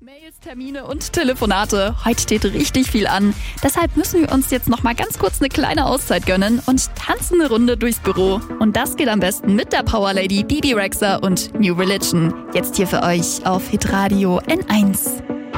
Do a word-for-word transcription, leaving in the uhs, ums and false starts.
Mails, Termine und Telefonate. Heute steht richtig viel an. Deshalb müssen wir uns jetzt noch mal ganz kurz eine kleine Auszeit gönnen und tanzen eine Runde durchs Büro. Und das geht am besten mit der Powerlady Bebe Rexha und New Religion. Jetzt hier für euch auf Hitradio N eins.